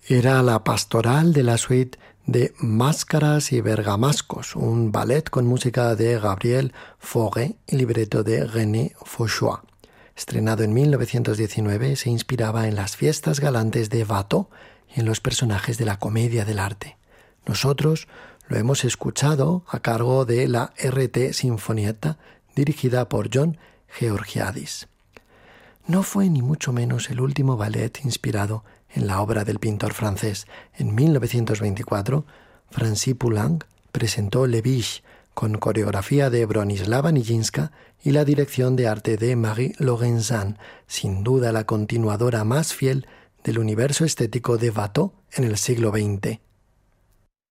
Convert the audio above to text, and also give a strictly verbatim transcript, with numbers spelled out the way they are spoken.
Era la pastoral de la suite de Máscaras y Bergamascos, un ballet con música de Gabriel Fauré y libreto de René Fauchois. Estrenado en mil novecientos diecinueve, se inspiraba en las fiestas galantes de Watteau y en los personajes de la comedia del arte. Nosotros lo hemos escuchado a cargo de la R T Sinfonietta, dirigida por John Georgiadis. No fue ni mucho menos el último ballet inspirado en la obra del pintor francés. En mil novecientos veinticuatro, Francis Poulenc presentó Le Biche, con coreografía de Bronislava Nijinská y la dirección de arte de Marie Laurencin, sin duda la continuadora más fiel del universo estético de Watteau en el siglo veinte.